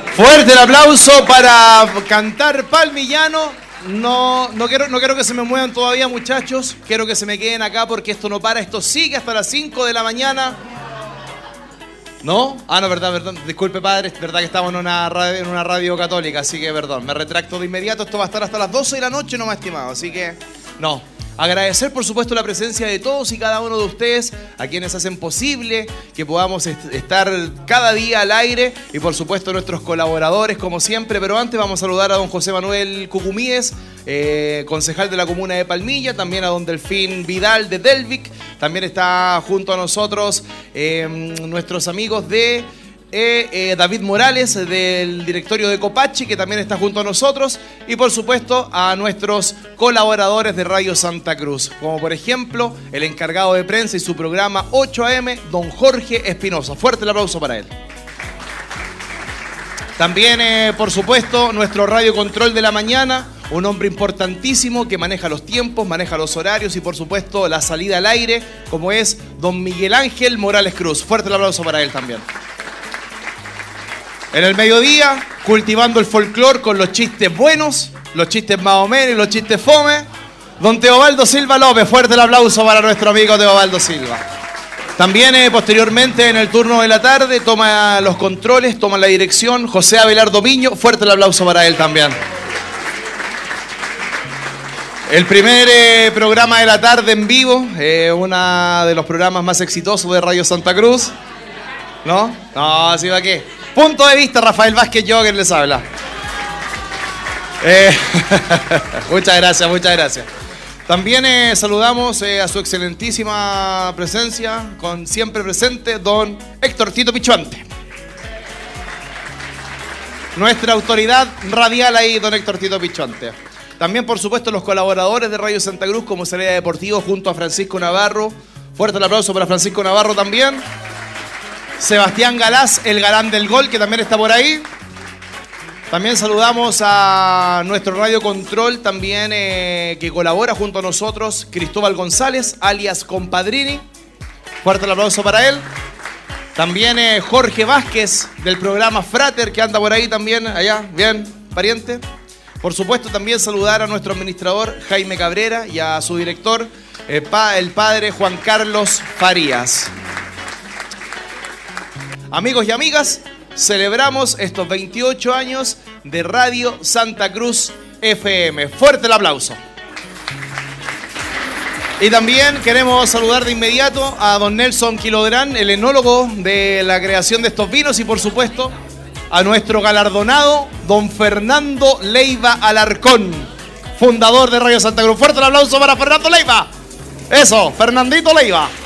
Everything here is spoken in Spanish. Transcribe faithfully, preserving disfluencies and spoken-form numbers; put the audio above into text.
Fuerte el aplauso para cantar Palmillano. No, no, quiero, no quiero que se me muevan todavía, muchachos. Quiero que se me queden acá porque esto no para. Esto sigue hasta las cinco de la mañana. ¿No? Ah, no, verdad, verdad. Disculpe, padre. Es verdad que estamos en una, radio, en una radio católica, así que perdón. Me retracto de inmediato. Esto va a estar hasta las doce de la noche, no más estimado. Así que, no. Agradecer, por supuesto, la presencia de todos y cada uno de ustedes, a quienes hacen posible que podamos est- estar cada día al aire y, por supuesto, nuestros colaboradores, como siempre. Pero antes vamos a saludar a don José Manuel Cucumíes, eh, concejal de la comuna de Palmilla, también a don Delfín Vidal de Delvic. También está junto a nosotros eh, nuestros amigos de... Eh, eh, David Morales del directorio de Copachi, que también está junto a nosotros, y por supuesto a nuestros colaboradores de Radio Santa Cruz, como por ejemplo el encargado de prensa y su programa ocho a eme, don Jorge Espinosa. Fuerte el aplauso para él. También eh, por supuesto nuestro radio control de la mañana, un hombre importantísimo que maneja los tiempos, maneja los horarios y por supuesto la salida al aire, como es don Miguel Ángel Morales Cruz. Fuerte el aplauso para él también. En el mediodía, cultivando el folclor con los chistes buenos, los chistes más o menos y los chistes fome, don Teobaldo Silva López. Fuerte el aplauso para nuestro amigo Teobaldo Silva. También eh, posteriormente en el turno de la tarde toma los controles, toma la dirección José Abelardo Piño. Fuerte el aplauso para él también. El primer eh, programa de la tarde en vivo, eh, uno de los programas más exitosos de Radio Santa Cruz. ¿No? No, ¿sí va qué? Punto de vista, Rafael Vázquez Jogger les habla. Eh, muchas gracias, muchas gracias. También eh, saludamos eh, a su excelentísima presencia, con siempre presente, don Héctor Tito Pichuante. Nuestra autoridad radial ahí, don Héctor Tito Pichuante. También, por supuesto, los colaboradores de Radio Santa Cruz, como Salida Deportivo, junto a Francisco Navarro. Fuerte el aplauso para Francisco Navarro también. Sebastián Galás, el galán del gol, que también está por ahí. También saludamos a nuestro radio control, también eh, que colabora junto a nosotros, Cristóbal González, alias Compadrini. Fuerte el aplauso para él. También eh, Jorge Vázquez, del programa Frater, que anda por ahí también, allá, bien, pariente. Por supuesto, también saludar a nuestro administrador, Jaime Cabrera, y a su director, eh, pa, el padre Juan Carlos Farías. Amigos y amigas, celebramos estos veintiocho años de Radio Santa Cruz F M. Fuerte el aplauso. Y también queremos saludar de inmediato a don Nelson Quilodrán, el enólogo de la creación de estos vinos, y por supuesto a nuestro galardonado don Fernando Leiva Alarcón, fundador de Radio Santa Cruz. Fuerte el aplauso para Fernando Leiva. Eso, Fernandito Leiva.